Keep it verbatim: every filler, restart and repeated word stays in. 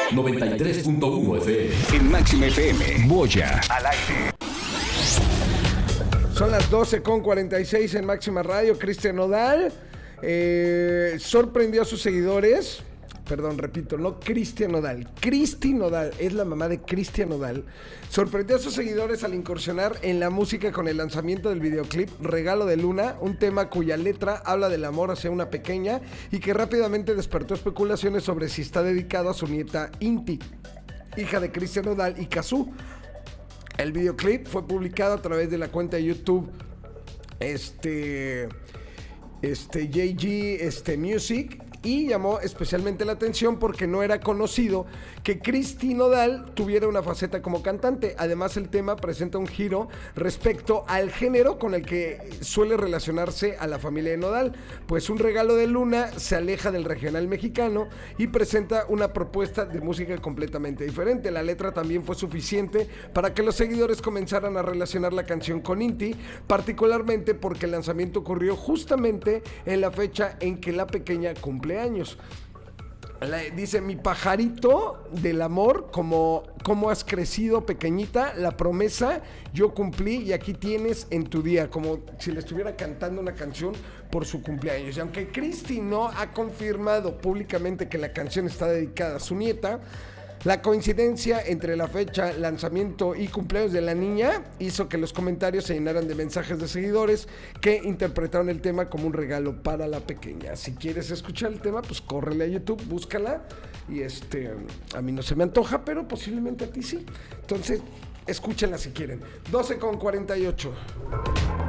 noventa y tres punto uno F M. En Máxima F M, Boya al aire. Son las doce con cuarenta y seis en Máxima Radio. Cristian Nodal eh, sorprendió a sus seguidores. Perdón, repito, no Cristian Nodal. Cristi Nodal, es la mamá de Cristian Nodal. Sorprendió a sus seguidores al incursionar en la música con el lanzamiento del videoclip Regalo de Luna, un tema cuya letra habla del amor hacia una pequeña y que rápidamente despertó especulaciones sobre si está dedicado a su nieta Inti, hija de Cristian Nodal y Cazzu. El videoclip fue publicado a través de la cuenta de YouTube este, este J G este, Music, y llamó especialmente la atención porque no era conocido que Cristi Nodal tuviera una faceta como cantante. Además, el tema presenta un giro respecto al género con el que suele relacionarse a la familia de Nodal, pues Un Regalo de Luna se aleja del regional mexicano y presenta una propuesta de música completamente diferente. La letra también fue suficiente para que los seguidores comenzaran a relacionar la canción con Inti, particularmente porque el lanzamiento ocurrió justamente en la fecha en que la pequeña cumple años. La, dice: mi pajarito del amor, como, como has crecido pequeñita, la promesa yo cumplí y aquí tienes en tu día, como si le estuviera cantando una canción por su cumpleaños. Y aunque Cristi no ha confirmado públicamente que la canción está dedicada a su nieta, la coincidencia entre la fecha, lanzamiento y cumpleaños de la niña hizo que los comentarios se llenaran de mensajes de seguidores que interpretaron el tema como un regalo para la pequeña. Si quieres escuchar el tema, pues córrele a YouTube, búscala. Y este, a mí no se me antoja, pero posiblemente a ti sí. Entonces, escúchenla si quieren. doce con cuarenta y ocho.